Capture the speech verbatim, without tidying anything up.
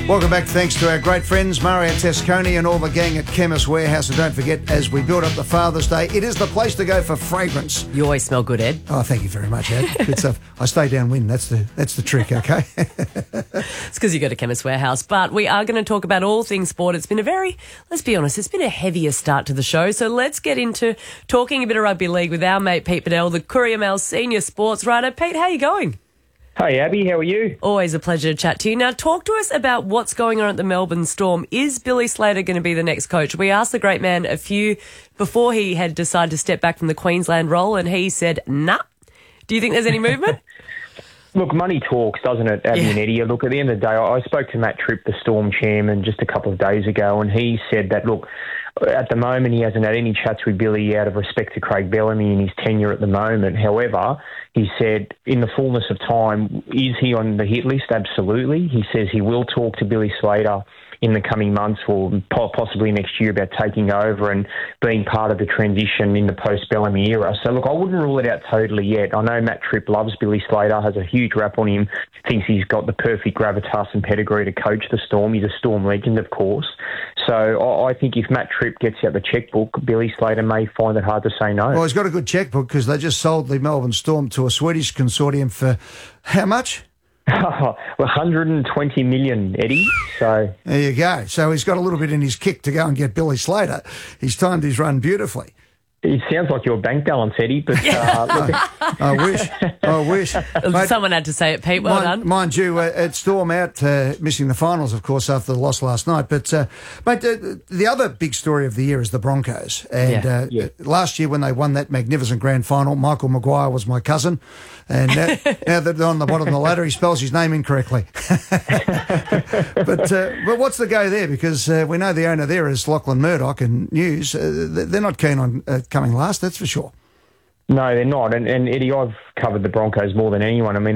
Welcome back. Thanks to our great friends, Mario Tesconi and all the gang at Chemist Warehouse. And don't forget, as we build up the Father's Day, it is the place to go for fragrance. You always smell good, Ed. Oh, thank you very much, Ed. Good stuff. I stay downwind. That's the that's the trick, okay? It's because you go to Chemist Warehouse. But we are going to talk about all things sport. It's been a very, let's be honest, it's been a heavier start to the show. So let's get into talking a bit of rugby league with our mate Pete Badel, the Courier Mail senior sports writer. Pete, how are you going? Hey, Abby, how are you? Always a pleasure to chat to you. Now, talk to us about what's going on at the Melbourne Storm. Is Billy Slater going to be the next coach? We asked the great man a few before he had decided to step back from the Queensland role, and he said, nah. Do you think there's any movement? Look, money talks, doesn't it, Abby Yeah. and Eddie? Look, at the end of the day, I spoke to Matt Tripp, the Storm chairman, just a couple of days ago, and he said that, look, at the moment he hasn't had any chats with Billy out of respect to Craig Bellamy and his tenure at the moment. However, he said in the fullness of time, is he on the hit list? Absolutely. He says he will talk to Billy Slater in the coming months or possibly next year about taking over and being part of the transition in the post-Bellamy era. So, look, I wouldn't rule it out totally yet. I know Matt Tripp loves Billy Slater, has a huge rap on him, thinks he's got the perfect gravitas and pedigree to coach the Storm. He's a Storm legend, of course. So I think if Matt Tripp gets out the chequebook, Billy Slater may find it hard to say no. Well, he's got a good chequebook because they just sold the Melbourne Storm to a Swedish consortium for how much? one hundred twenty million, Eddie. So there you go. So he's got a little bit in his kick to go and get Billy Slater. He's timed his run beautifully. It sounds like your bank balance, Eddie, but uh, look, I wish. I wish. Mate, Someone had to say it, Pete. Well mind, done. Mind you, uh, at Storm out, uh, missing the finals, of course, after the loss last night. But, uh, mate, uh, the other big story of the year is the Broncos. And Yeah. uh, Yeah. last year when they won that magnificent grand final, Michael Maguire was my cousin. And now, now that they're on the bottom of the ladder, he spells his name incorrectly. but uh, but what's the go there? Because uh, we know the owner there is Lachlan Murdoch and News. Uh, they're not keen on uh, coming last, that's for sure. no, they're not. And, and Eddie, I've covered the Broncos more than anyone. I mean,